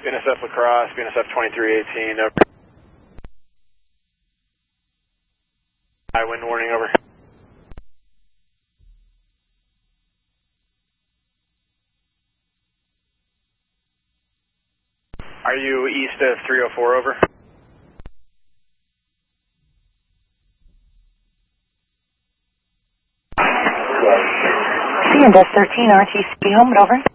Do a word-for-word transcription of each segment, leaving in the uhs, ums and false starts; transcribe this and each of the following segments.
B N S F Lacrosse, B N S F twenty-three eighteen, over. High wind warning, over. Are you east of three oh four, over? C and S thirteen R T C, home and over.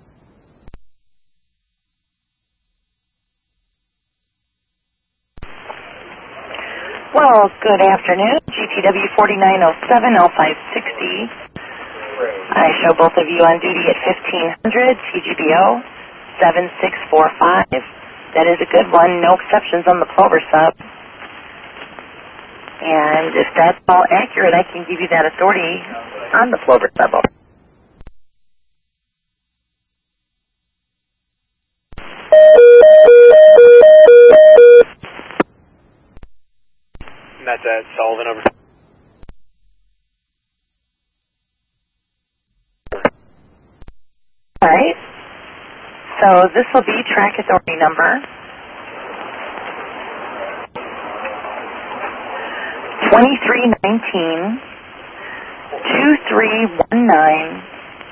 Well, good afternoon. G T W forty-nine oh seven L five sixty. I show both of you on duty at fifteen hundred, T G B O seven six four five. That is a good one, no exceptions on the Plover sub. And if that's all accurate, I can give you that authority on the Plover sub. Over. And that's at Sullivan, over. All right. So this will be track authority number twenty-three nineteen, two three one nine,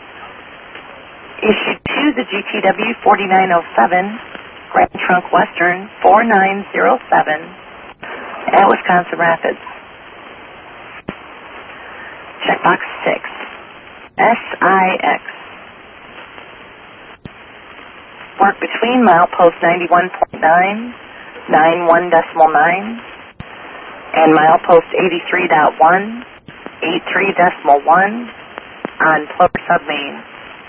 issued to the G T W forty-nine oh seven, Grand Trunk Western four nine zero seven, at Wisconsin Rapids. Checkbox six, S I X. Work between milepost ninety-one point nine, ninety-one decimal nine, and milepost eighty-three point one, eighty-three decimal one on Plover Sub Main.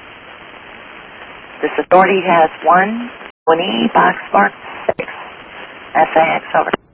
This authority has one twenty box mark six. S I X, over.